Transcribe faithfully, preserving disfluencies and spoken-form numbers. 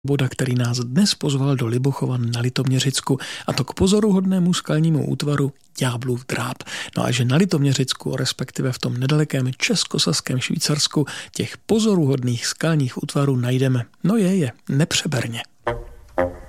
Boda, který nás dnes pozval do Libuchova na Litoměřicku, a to k pozoruhodnému skalnímu útvaru Ďáblův dráp. No a že na Litoměřicku, respektive v tom nedalekém českosaském Švýcarsku, těch pozoruhodných skalních útvarů najdeme, no je je, nepřeberně.